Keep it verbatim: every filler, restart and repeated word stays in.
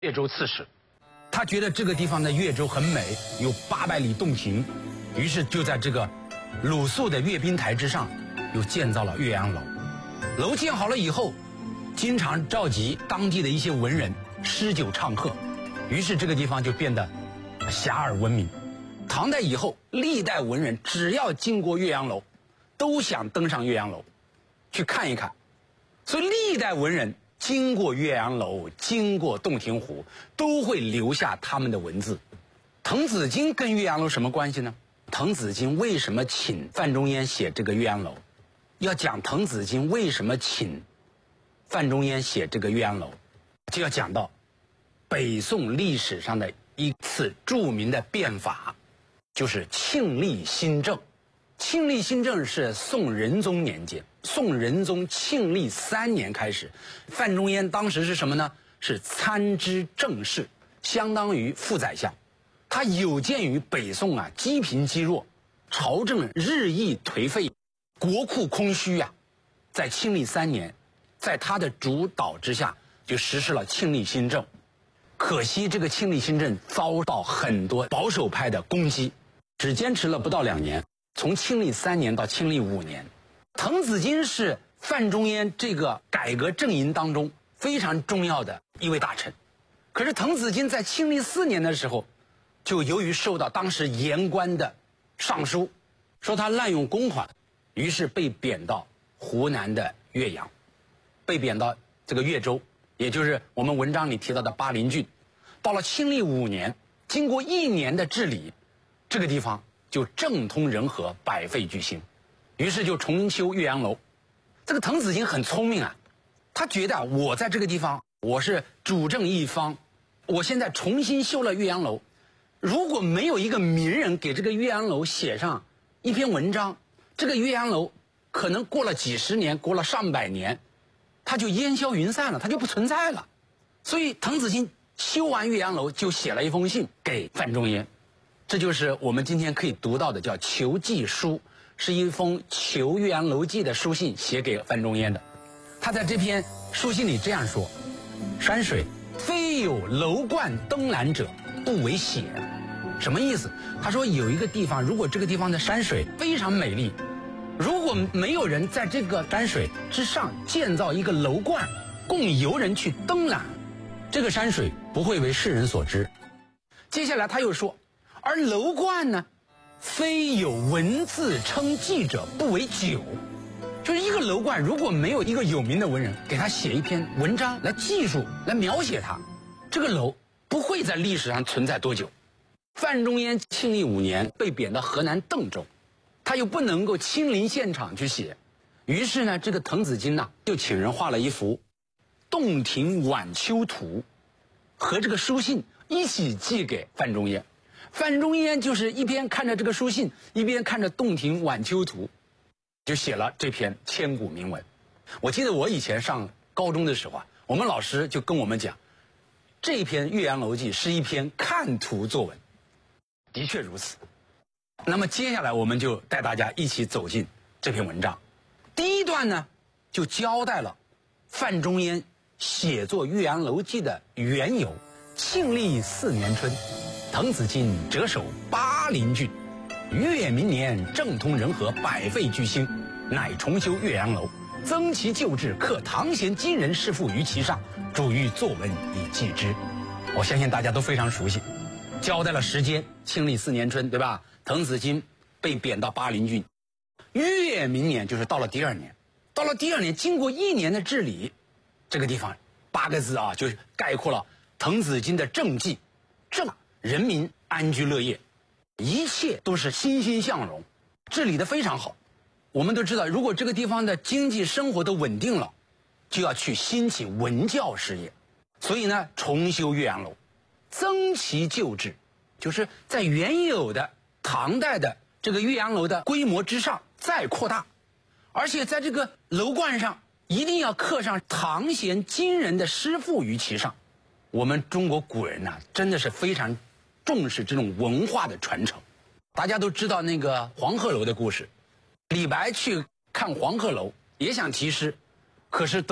越州刺史，他觉得这个地方的越州很美，有八百里洞庭，于是就在这个鲁肃的阅兵台之上，又建造了岳阳楼。楼建好了以后，经常召集当地的一些文人诗酒唱和，于是这个地方就变得遐迩闻名。唐代以后，历代文人只要经过岳阳楼，都想登上岳阳楼去看一看，所以历代文人经过岳阳楼，经过洞庭湖，都会留下他们的文字。滕子京跟岳阳楼什么关系呢？滕子京为什么请范仲淹写这个岳阳楼？要讲滕子京为什么请范仲淹写这个岳阳楼，就要讲到北宋历史上的一次著名的变法，就是庆历新政。庆历新政是宋仁宗年间，宋仁宗庆历三年开始，范仲淹当时是什么呢？是参知政事，相当于副宰相。他有鉴于北宋啊积贫积弱，朝政日益颓废，国库空虚啊，在庆历三年，在他的主导之下，就实施了庆历新政。可惜这个庆历新政遭到很多保守派的攻击，只坚持了不到两年。从庆历三年到庆历五年，滕子京是范仲淹这个改革阵营当中非常重要的一位大臣。可是滕子京在庆历四年的时候，就由于受到当时言官的上书，说他滥用公款，于是被贬到湖南的岳阳，被贬到这个岳州，也就是我们文章里提到的巴陵郡。到了庆历五年，经过一年的治理，这个地方就政通人和，百废俱兴，于是就重修岳阳楼。这个滕子京很聪明啊，他觉得啊，我在这个地方我是主政一方，我现在重新修了岳阳楼，如果没有一个名人给这个岳阳楼写上一篇文章，这个岳阳楼可能过了几十年，过了上百年，它就烟消云散了，它就不存在了。所以滕子京修完岳阳楼，就写了一封信给范仲淹。这就是我们今天可以读到的叫求记书，是一封求岳阳楼记的书信，写给范仲淹的。他在这篇书信里这样说：山水非有楼观登览者，不为险。什么意思？他说有一个地方，如果这个地方的山水非常美丽，如果没有人在这个山水之上建造一个楼观，供游人去登览，这个山水不会为世人所知。接下来他又说，而楼观呢，非有文字称记者，不为久。就是一个楼观如果没有一个有名的文人给他写一篇文章来记述，来描写它，这个楼不会在历史上存在多久。范仲淹庆历五年被贬到河南邓州，他又不能够亲临现场去写，于是呢，这个滕子京呢就请人画了一幅洞庭晚秋图，和这个书信一起寄给范仲淹。范仲淹就是一边看着这个书信，一边看着洞庭晚秋图，就写了这篇千古名文。我记得我以前上高中的时候啊，我们老师就跟我们讲，这篇岳阳楼记是一篇看图作文。的确如此。那么接下来我们就带大家一起走进这篇文章。第一段呢，就交代了范仲淹写作岳阳楼记的缘由。庆历四年春，滕子京谪守巴陵郡，越明年，政通人和，百废俱兴，乃重修岳阳楼，增其旧制，刻唐贤今人诗赋于其上，主欲作文以记之。我相信大家都非常熟悉，交代了时间，庆历四年春，对吧？滕子京被贬到巴陵郡，越明年就是到了第二年，到了第二年，经过一年的治理，这个地方八个字啊，就是概括了滕子京的政绩。政，人民安居乐业，一切都是欣欣向荣，治理得非常好。我们都知道，如果这个地方的经济生活都稳定了，就要去兴起文教事业，所以呢，重修岳阳楼，增其旧制，就是在原有的唐代的这个岳阳楼的规模之上再扩大，而且在这个楼观上一定要刻上唐贤今人的诗赋于其上。我们中国古人呐、啊，真的是非常重视这种文化的传承。大家都知道那个黄鹤楼的故事，李白去看黄鹤楼也想题诗，可是